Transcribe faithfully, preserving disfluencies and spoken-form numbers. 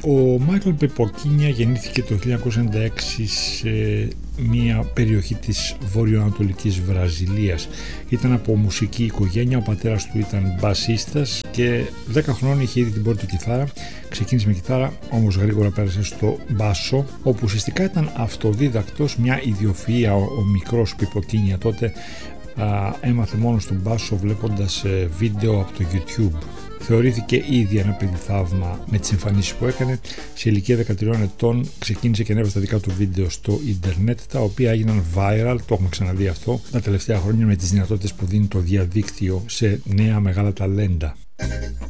Ο Μάικλ Πιποκίνια γεννήθηκε το χίλια εννιακόσια ενενήντα έξι σε μια περιοχή της βορειοανατολικής Βραζιλίας. Ήταν από μουσική οικογένεια, ο πατέρας του ήταν μπασίστας και δέκα χρόνων είχε ήδη την πρώτη του κιθάρα. Ξεκίνησε με κιθάρα, όμως γρήγορα πέρασε στο μπάσο, όπου ουσιαστικά ήταν αυτοδίδακτος, μια ιδιοφυΐα. Ο, ο μικρός Πιποκίνια τότε α, έμαθε μόνο στον μπάσο βλέποντας ε, βίντεο από το YouTube. Θεωρήθηκε ήδη ένα παιδί θαύμα με τις εμφανίσεις που έκανε. Σε ηλικία δεκατριών ετών ξεκίνησε και ανέβασε τα δικά του βίντεο στο ίντερνετ, τα οποία έγιναν viral, το έχουμε ξαναδεί αυτό τα τελευταία χρόνια με τις δυνατότητες που δίνει το διαδίκτυο σε νέα μεγάλα ταλέντα.